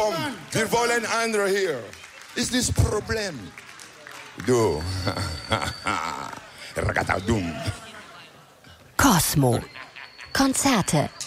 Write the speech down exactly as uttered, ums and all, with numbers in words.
komm, wir wollen andere hier. Ist das Problem? Du. Ragatadum. Cosmo. Konzerte